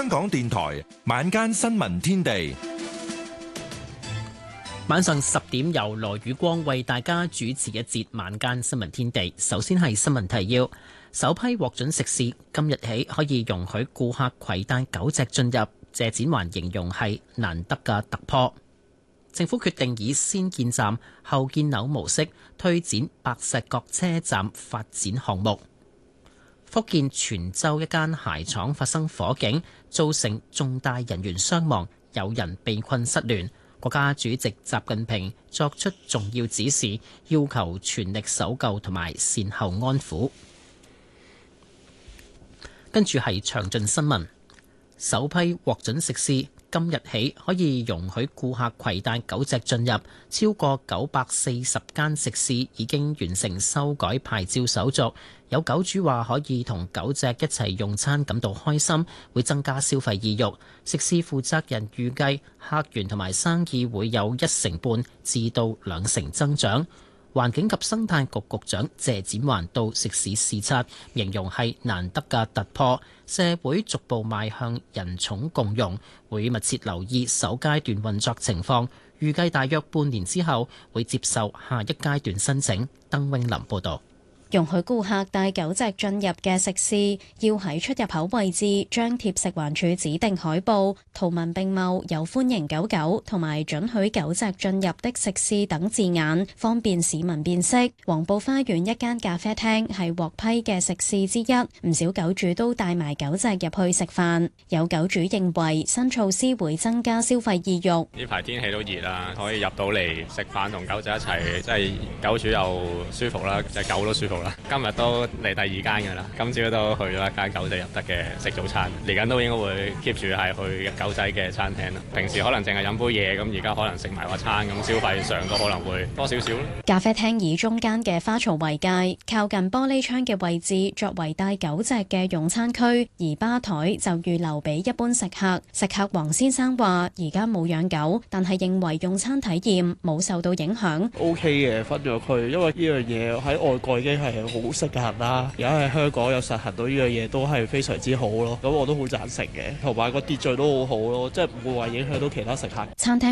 香港電台晚間新聞天地， 晚上10點由羅宇光為大家主持一節晚間新聞天地。首先係新聞提要：首批獲准食肆今日起可以容許顧客攜帶狗隻進入，謝展寰形容係難得嘅突破。政府決定以先建站後建樓模式推展白石角車站發展項目。福建泉州一間鞋廠發生火警，造成重大人員傷亡，有人被困失聯。國家主席習近平作出重要指示，要求全力搜救同埋善後安撫。跟住係詳盡新聞，首批獲准食肆今日起可以容許顧客攜帶狗隻進入，超過940間食肆已經完成修改牌照手續。有狗主話可以同狗隻一齊用餐感到開心，會增加消費意欲。食肆負責人預計客源同埋生意會有1成半至到2成增長。環境及生態局局長謝展寰到食肆視察，形容係難得嘅突破，社會逐步邁向人寵共融，會密切留意首階段運作情況，預計大約半年之後會接受下一階段申請。鄧永林報導。 容許顧客帶狗隻進入嘅食肆，要喺出入口位置張貼食環署指定海報，圖文並茂有歡迎狗狗同埋准許狗隻進入的食肆等字眼，方便市民辨識。黃埔花園一間咖啡廳係獲批嘅食肆之一，唔少狗主都帶埋狗隻入去食飯。有狗主認為新措施會增加消費意欲。 呢排天氣都熱啦，可以入到嚟食飯同狗仔一齊，即係狗主又舒服啦，隻狗都舒服。今日都嚟第2間㗎啦，今朝都去咗一間狗仔入得嘅食早餐，嚟緊都應該會 keep 住係去狗仔嘅餐廳啦。平時可能淨係飲杯嘢，咁而家可能食埋個餐，咁消費上都可能會多少少。 咖啡廳以中間嘅花槽為界，靠近玻璃窗嘅位置作為帶狗隻嘅用餐區，而吧台就預留俾一般食客。食客黃先生話：而家冇養狗，但係認為用餐體驗冇受到影響。 OK 嘅，分咗區，因為呢樣嘢喺外國已經係好實行啦，而家喺香港又實行到呢樣嘢都係非常之好咯，咁我都好贊成嘅，同埋個秩序都好好咯，即係唔會話影響到其他食客。 餐廳